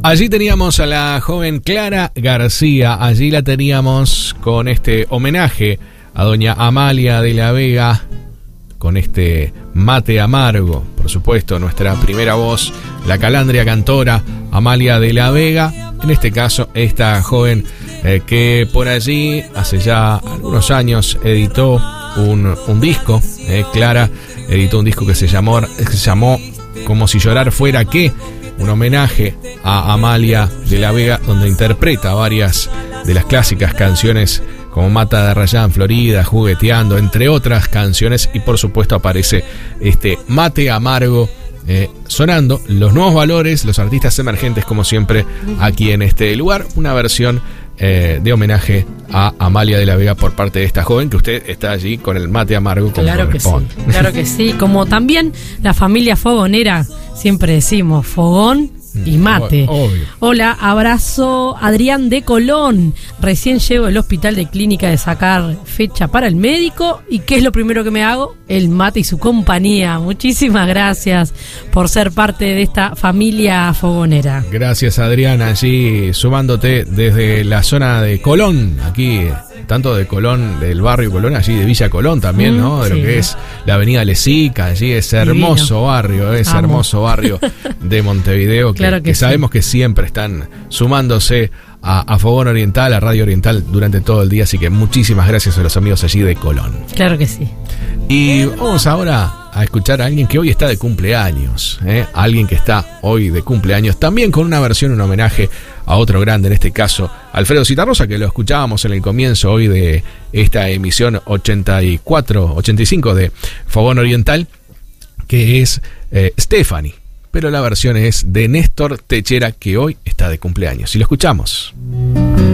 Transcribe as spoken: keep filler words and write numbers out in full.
Allí teníamos a la joven Clara García, allí la teníamos con este homenaje a doña Amalia de la Vega, con este mate amargo, por supuesto, nuestra primera voz, la calandria cantora Amalia de la Vega, en este caso esta joven eh, que por allí hace ya algunos años editó un, un disco, eh, Clara editó un disco que se llamó, que se llamó Como si llorar fuera qué, un homenaje a Amalia de la Vega, donde interpreta varias de las clásicas canciones como Mata de Rayán, Florida, Jugueteando, entre otras canciones, y por supuesto aparece este mate amargo eh, sonando, los nuevos valores, los artistas emergentes como siempre aquí en este lugar, una versión eh, de homenaje a Amalia de la Vega por parte de esta joven que usted está allí con el mate amargo como claro que sí, claro que sí, como también la familia fogonera, siempre decimos fogón y mate. Obvio. Hola, abrazo Adrián de Colón. Recién llego del hospital de clínica de sacar fecha para el médico. ¿Y qué es lo primero que me hago? El mate y su compañía. Muchísimas gracias por ser parte de esta familia fogonera. Gracias, Adrián, allí sumándote desde la zona de Colón, aquí, tanto de Colón, del barrio Colón, allí de Villa Colón también, mm, ¿no? De sí, lo que es la avenida Lesica, allí es hermoso Divino. barrio, es Amo. hermoso barrio de Montevideo, que, claro que, que sí. sabemos que siempre están sumándose a, a Fogón Oriental, a Radio Oriental durante todo el día, así que muchísimas gracias a los amigos allí de Colón. Claro que sí. Y vamos ahora a escuchar a alguien que hoy está de cumpleaños, ¿eh? Alguien que está hoy de cumpleaños, también con una versión, un homenaje a otro grande, en este caso Alfredo Zitarrosa, que lo escuchábamos en el comienzo hoy de esta emisión ochenta y cuatro, ochenta y cinco de Fogón Oriental, que es eh, Stephanie, pero la versión es de Néstor Techera, que hoy está de cumpleaños, y lo escuchamos.